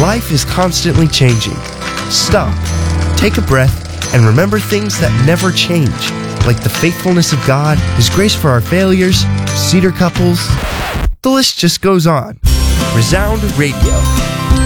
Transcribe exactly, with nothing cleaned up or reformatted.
Life is constantly changing. Stop, take a breath, and remember things that never change, like the faithfulness of God, His grace for our failures, Cedar couples. The list just goes on. Resound Radio.